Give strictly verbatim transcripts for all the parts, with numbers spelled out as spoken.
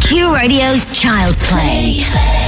Q Radio's Child's Play.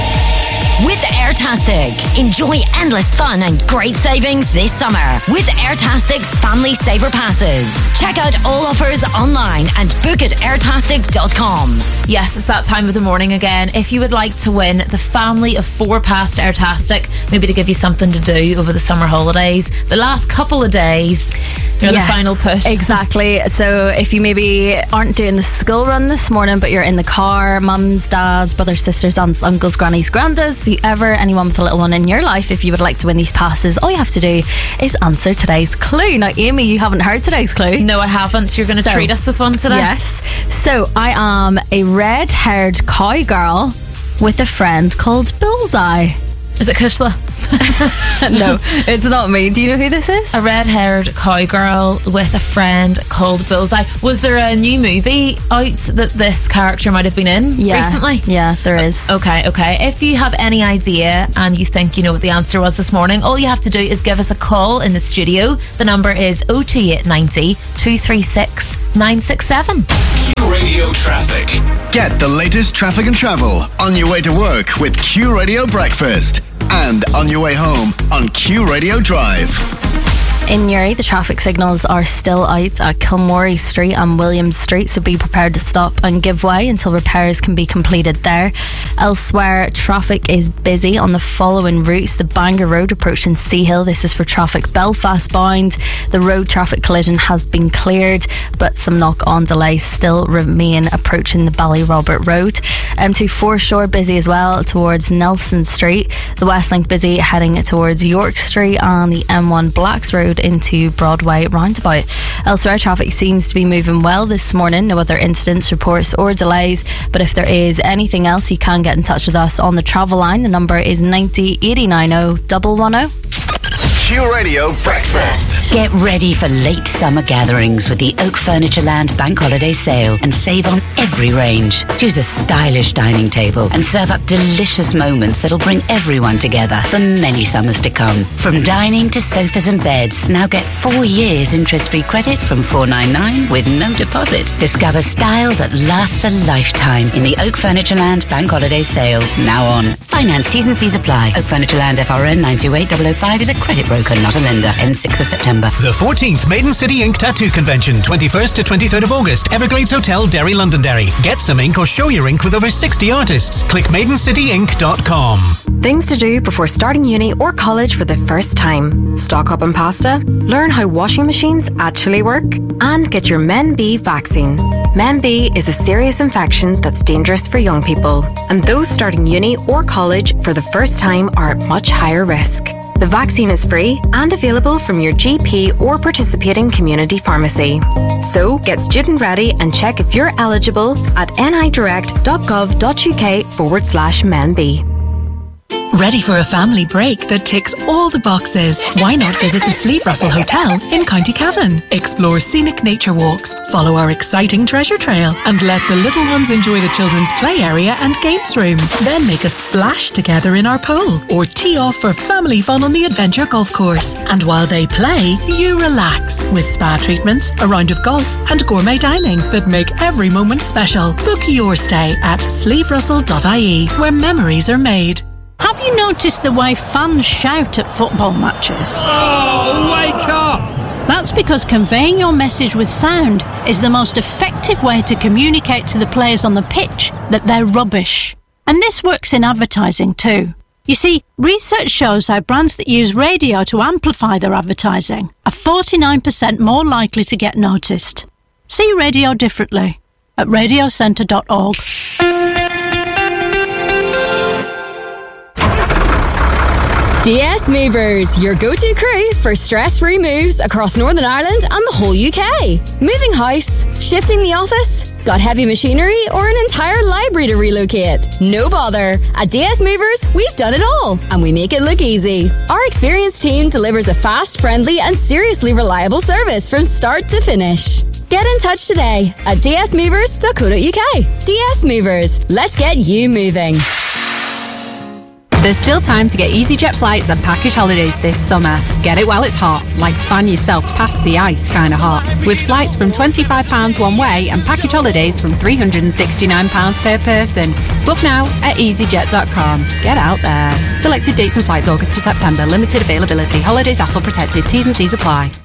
With Airtastic, enjoy endless fun and great savings this summer with Airtastic's Family Saver Passes. Check out all offers online and book at airtastic dot com. Yes, it's that time of the morning again. If you would like to win the family of four pass to Airtastic, maybe to give you something to do over the summer holidays, the last couple of days, you're yes, the final push. Exactly. So if you maybe aren't doing the school run this morning, but you're in the car, mums, dads, brothers, sisters, aunts, uncles, grannies, grandads, ever anyone with a little one in your life, if you would like to win these passes, all you have to do is answer today's clue. Now, Amy, you haven't heard today's clue. No, I haven't. You're going to so, treat us with one today? Yes. So I am a red-haired cowgirl with a friend called Bullseye. Is it Kushla? No, it's not me. Do you know who this is? A red-haired cowgirl with a friend called Bullseye. Was there a new movie out that this character might have been in yeah. recently? Yeah, there is. Okay, okay. If you have any idea and you think you know what the answer was this morning, all you have to do is give us a call in the studio. The number is oh two eight nine oh, two three six, nine six seven. Q Radio Traffic. Get the latest traffic and travel on your way to work with Q Radio Breakfast and on your way home on Q Radio Drive. In Newry, the traffic signals are still out at Kilmorey Street and Williams Street, so be prepared to stop and give way until repairs can be completed there. Elsewhere, traffic is busy on the following routes. The Bangor Road approaching Seahill, this is for traffic Belfast bound. The road traffic collision has been cleared, but some knock-on delays still remain approaching the Ballyrobert Road. M two Foreshore busy as well towards Nelson Street. The Westlink busy heading towards York Street, and the M one Blacks Road into Broadway roundabout. Elsewhere, traffic seems to be moving well this morning. No other incidents, reports or delays, but if there is anything else, you can get in touch with us on the travel line. The number is ninety eight nine oh one one oh. Q Radio Breakfast. Get ready for late summer gatherings with the Oak Furniture Land Bank Holiday Sale and save on every range. Choose a stylish dining table and serve up delicious moments that'll bring everyone together for many summers to come. From dining to sofas and beds, now get four years interest-free credit from four ninety-nine with no deposit. Discover style that lasts a lifetime in the Oak Furniture Land Bank Holiday Sale. Now on. Finance T's and C's apply. Oak Furniture Land F R N nine two eight zero zero five is a credit broker, not a lender. Ends sixth of September. The fourteenth Maiden City Ink Tattoo Convention, twenty-first to twenty-third of August, Everglades Hotel, Derry, Londonderry. Get some ink or show your ink with over sixty artists. Click maiden city ink dot com. Things to do before starting uni or college for the first time. Stock up on pasta, learn how washing machines actually work, and get your Men B vaccine. Men B is a serious infection that's dangerous for young people, and those starting uni or college for the first time are at much higher risk. The vaccine is free and available from your G P or participating community pharmacy. So get student ready and check if you're eligible at nidirect.gov.uk forward slash menb. Ready for a family break that ticks all the boxes? Why not visit the Sleeve Russell Hotel in County Cavan? Explore scenic nature walks, follow our exciting treasure trail, and let the little ones enjoy the children's play area and games room. Then make a splash together in our pool, or tee off for family fun on the Adventure Golf Course. And while they play, you relax with spa treatments, a round of golf, and gourmet dining that make every moment special. Book your stay at sleeve russell dot I E, where memories are made. Have you noticed the way fans shout at football matches? Oh, wake up! That's because conveying your message with sound is the most effective way to communicate to the players on the pitch that they're rubbish. And this works in advertising too. You see, research shows how brands that use radio to amplify their advertising are forty-nine percent more likely to get noticed. See radio differently at radio centre dot org. D S Movers, your go-to crew for stress-free moves across Northern Ireland and the whole U K. Moving house, shifting the office, got heavy machinery or an entire library to relocate? No bother. At D S Movers, we've done it all and we make it look easy. Our experienced team delivers a fast, friendly and seriously reliable service from start to finish. Get in touch today at d s movers dot co dot u k. D S Movers, let's get you moving. There's still time to get EasyJet flights and package holidays this summer. Get it while it's hot, like fan yourself past the ice kind of hot. With flights from twenty-five pounds one way and package holidays from three hundred sixty-nine pounds per person. Book now at easyjet dot com. Get out there. Selected dates and flights August to September. Limited availability. Holidays A T L protected. T's and C's apply.